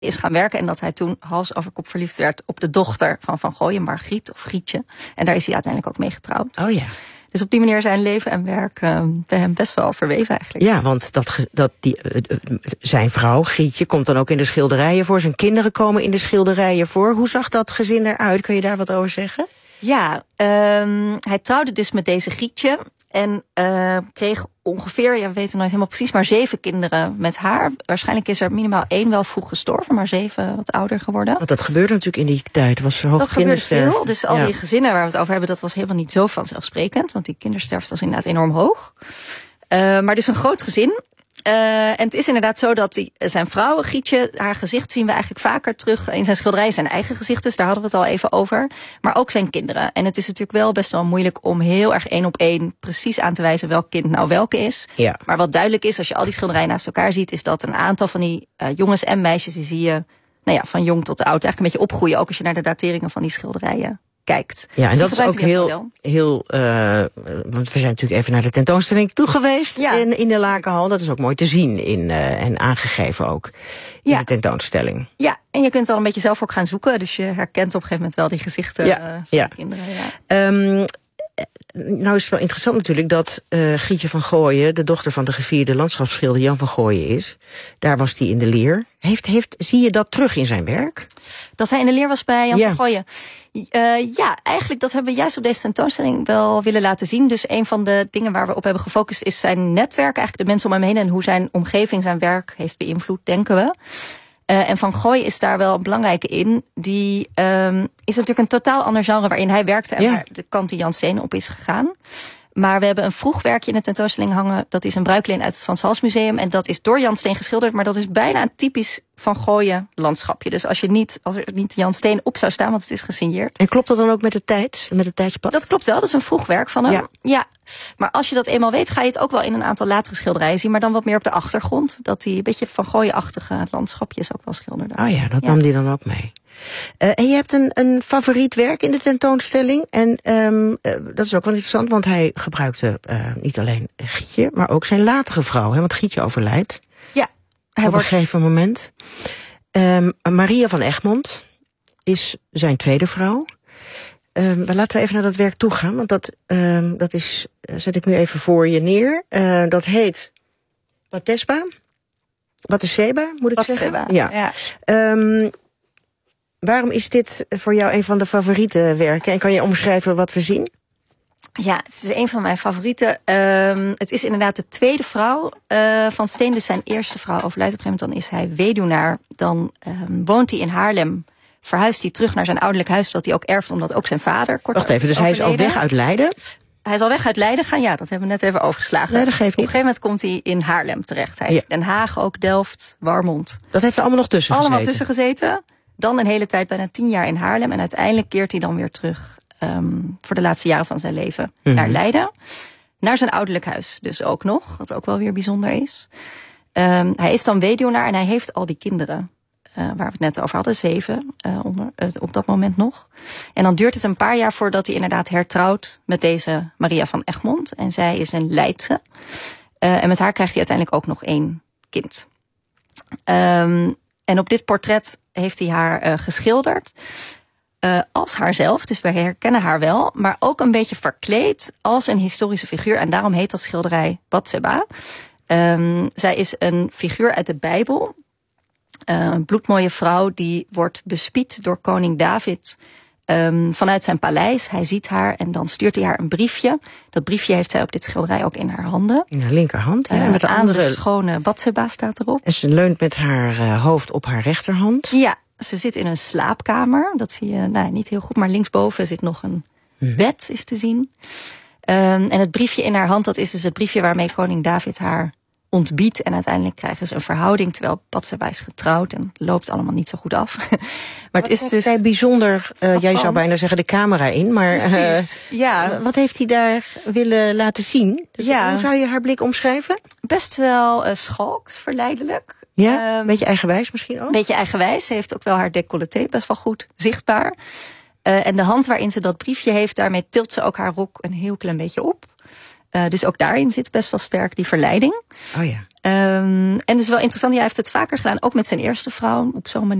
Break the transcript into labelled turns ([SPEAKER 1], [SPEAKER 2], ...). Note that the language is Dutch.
[SPEAKER 1] is gaan werken. En dat hij toen hals over kop verliefd werd op de dochter van Gooyen, Margriet of Grietje. En daar is hij uiteindelijk ook mee getrouwd.
[SPEAKER 2] Oh ja.
[SPEAKER 1] Dus op die manier zijn leven en werk bij hem best wel verweven eigenlijk.
[SPEAKER 2] Ja, want zijn vrouw, Grietje, komt dan ook in de schilderijen voor. Zijn kinderen komen in de schilderijen voor. Hoe zag dat gezin eruit? Kun je daar wat over zeggen?
[SPEAKER 1] Ja, hij trouwde dus met deze Grietje. En kreeg ongeveer, we weten nooit helemaal precies, maar 7 kinderen met haar. Waarschijnlijk is er minimaal 1 wel vroeg gestorven, maar 7 wat ouder geworden.
[SPEAKER 2] Want dat gebeurde natuurlijk in die tijd.
[SPEAKER 1] Dat gebeurde veel, dus al die gezinnen waar we het over hebben, dat was helemaal niet zo vanzelfsprekend. Want die kindersterfte was inderdaad enorm hoog. Maar dus een groot gezin. En het is inderdaad zo dat zijn vrouw, Grietje, haar gezicht zien we eigenlijk vaker terug in zijn schilderijen. Zijn eigen gezicht, dus daar hadden we het al even over. Maar ook zijn kinderen. En het is natuurlijk wel best wel moeilijk om heel erg 1 op 1 precies aan te wijzen welk kind nou welke is.
[SPEAKER 2] Ja.
[SPEAKER 1] Maar wat duidelijk is, als je al die schilderijen naast elkaar ziet, is dat een aantal van die jongens en meisjes, die zie je van jong tot oud eigenlijk een beetje opgroeien. Ook als je naar de dateringen van die schilderijen kijkt.
[SPEAKER 2] Ja, en
[SPEAKER 1] dus
[SPEAKER 2] dat is ook heel want we zijn natuurlijk even naar de tentoonstelling toe geweest in de Lakenhal. Dat is ook mooi te zien en aangegeven ook in de tentoonstelling.
[SPEAKER 1] Ja, en je kunt al een beetje zelf ook gaan zoeken. Dus je herkent op een gegeven moment wel die gezichten van de kinderen. Ja.
[SPEAKER 2] Nou is het wel interessant natuurlijk dat Grietje van Gooyen, de dochter van de gevierde landschapsschilder Jan van Gooyen is. Daar was hij in de leer. Zie je dat terug in zijn werk?
[SPEAKER 1] Dat hij in de leer was bij Jan van Gooyen? Ja, eigenlijk dat hebben we juist op deze tentoonstelling wel willen laten zien. Dus een van de dingen waar we op hebben gefocust is zijn netwerk. Eigenlijk de mensen om hem heen en hoe zijn omgeving zijn werk heeft beïnvloed, denken we. En Van Gooyen is daar wel een belangrijke in. Die is natuurlijk een totaal ander genre waarin hij werkte en waar de kant die Jan Steen op is gegaan. Maar we hebben een vroeg werkje in de tentoonstelling hangen. Dat is een bruikleen uit het Frans Hals Museum. En dat is door Jan Steen geschilderd. Maar dat is bijna een typisch Van Gooyen landschapje. Dus als er niet Jan Steen op zou staan, want het is gesigneerd.
[SPEAKER 2] En klopt dat dan ook met het tijdspad?
[SPEAKER 1] Dat klopt wel, dat is een vroeg werk van hem. Ja. Maar als je dat eenmaal weet, ga je het ook wel in een aantal latere schilderijen zien. Maar dan wat meer op de achtergrond. Dat hij een beetje Van Gooyen-achtige landschapjes ook wel schilderde.
[SPEAKER 2] Oh ja, dat nam hij dan ook mee. En je hebt een favoriet werk in de tentoonstelling. En dat is ook wel interessant, want hij gebruikte niet alleen Grietje, maar ook zijn latere vrouw. Want Grietje overlijdt. Ja, op een gegeven moment. Maria van Egmond is zijn tweede vrouw. Laten we even naar dat werk toe gaan, want dat is, zet ik nu even voor je neer. Dat heet Bathseba, moet ik zeggen? Ja. Waarom is dit voor jou een van de favoriete werken? En kan je omschrijven wat we zien?
[SPEAKER 1] Ja, het is een van mijn favorieten. Het is inderdaad de tweede vrouw van Steen. Dus zijn eerste vrouw overlijdt op een gegeven moment. Dan is hij weduwnaar. Dan woont hij in Haarlem. Verhuist hij terug naar zijn ouderlijk huis, dat hij ook erft, omdat ook zijn vader kort
[SPEAKER 2] Wacht even, dus overleden. Hij is al weg uit Leiden?
[SPEAKER 1] Hij is al weg uit Leiden gaan, ja, dat hebben we net even overgeslagen.
[SPEAKER 2] Nee, dat geeft niet.
[SPEAKER 1] Op een gegeven moment komt hij in Haarlem terecht. Hij is in Den Haag, ook Delft, Warmond.
[SPEAKER 2] Dat heeft er allemaal nog tussen gezeten?
[SPEAKER 1] Allemaal tussen gezeten. Dan een hele tijd, bijna 10 jaar in Haarlem. En uiteindelijk keert hij dan weer terug voor de laatste jaren van zijn leven naar Leiden. Naar zijn ouderlijk huis dus ook nog, wat ook wel weer bijzonder is. Hij is dan weduwnaar en hij heeft al die kinderen. Waar we het net over hadden, 7 op dat moment nog. En dan duurt het een paar jaar voordat hij inderdaad hertrouwt met deze Maria van Egmond. En zij is een Leidse. En met haar krijgt hij uiteindelijk ook nog 1 kind. En op dit portret heeft hij haar geschilderd. Als haarzelf, dus wij herkennen haar wel. Maar ook een beetje verkleed als een historische figuur. En daarom heet dat schilderij Bathseba. Zij is een figuur uit de Bijbel. Een bloedmooie vrouw die wordt bespied door koning David vanuit zijn paleis. Hij ziet haar en dan stuurt hij haar een briefje. Dat briefje heeft zij op dit schilderij ook in haar handen.
[SPEAKER 2] In haar linkerhand. Ja,
[SPEAKER 1] met de andere schone Bathseba staat erop.
[SPEAKER 2] En ze leunt met haar hoofd op haar rechterhand.
[SPEAKER 1] Ja, ze zit in een slaapkamer. Dat zie je niet heel goed, maar linksboven zit nog een bed, is te zien. En het briefje in haar hand, dat is dus het briefje waarmee koning David haar ontbiedt. En uiteindelijk krijgen ze een verhouding, terwijl Bathseba is getrouwd en het loopt allemaal niet zo goed af. Maar het is dus
[SPEAKER 2] zij bijzonder, jij zou bijna zeggen de camera in, maar wat heeft hij daar willen laten zien? Dus hoe zou je haar blik omschrijven?
[SPEAKER 1] Best wel schalks, verleidelijk.
[SPEAKER 2] Ja, een beetje eigenwijs misschien ook?
[SPEAKER 1] Een beetje eigenwijs. Ze heeft ook wel haar decolleté best wel goed zichtbaar. En de hand waarin ze dat briefje heeft, daarmee tilt ze ook haar rok een heel klein beetje op. Dus ook daarin zit best wel sterk die verleiding.
[SPEAKER 2] Oh ja.
[SPEAKER 1] En het is wel interessant, hij heeft het vaker gedaan, ook met zijn eerste vrouw, op zo'n manier.